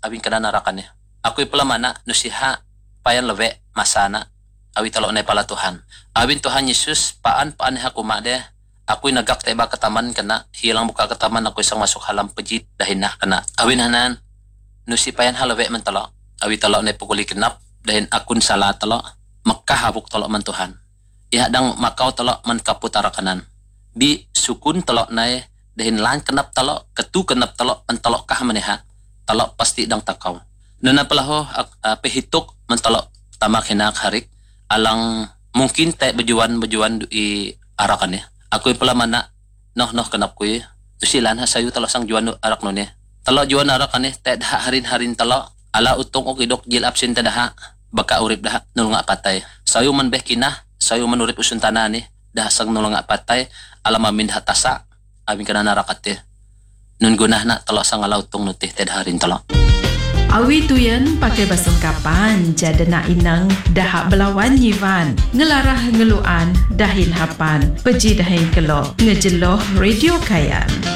awin kana narakan ni. Ako'y palamana no siha payan leve masana awi talo na pala Tuhan. Awin Tuhan Yesus paan ha kumade. Ako'y nagak ba kataman kana hilang buka kataman ako'y isang masuk halam pejit dahin na kana. Awin hanan no si payan halave man talo. Awi talo na puguli kinap dahin akun sala talo makahabuk talo man Tuhan. Ihadang makaw talo man kaputara kanan. Bi sukun talo na dahin lan kenap talo ketu kenap talo man talo kah maneha. Talo pasti dang takaw. Nana palaho pehituk man talo tamak hinak harik alang mungkin tay bajuan i arakan ya. Ako'y palamana noh kenap ko tusilan ha sayo talo sang juan arak no ni. Talo juan arakan tay harin talo ala utong o kidok jil absent daha baka urip daha nulunga patay. Sayo man beh kinah sayo man urip usuntana ni daha sang nulunga patay ala mamin hatasa abing kana narakate. Nun gunah na talo sang ala utong nutih tay harin talo. Awi tuyan pakai basungkapan jadana inang dahak belawan yivan ngelarah ngeluan dahin hapan peji dahin kelo ngejeloh radio kayan.